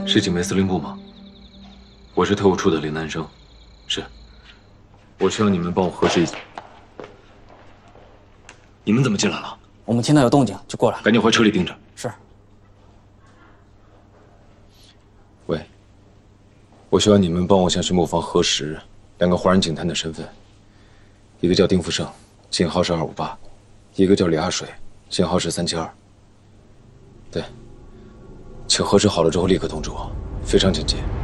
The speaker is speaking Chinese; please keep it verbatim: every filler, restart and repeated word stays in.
是警备司令部吗？我是特务处的林南生，是。我需要你们帮我核实一下。你们怎么进来了？ 我们听到有动静就过来。 赶紧回车里盯着。 是。 喂，我需要你们帮我向巡捕房核实两个华人警探的身份，一个叫丁福胜，警号是二五八，一个叫李阿水，警号是三七二。对，请核实好了之后立刻通知我，非常紧急。